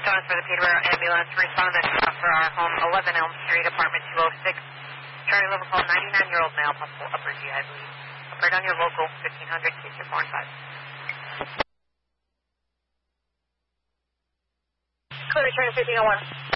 Jonas for the Peterborough Ambulance. Respondent for our home, 11 Elm Street, apartment 206. Charlie level call, 99-year-old male, possible upper GI bleed. Occurred on your local, 1500, case your 4 and 5. Clear, return to 1501.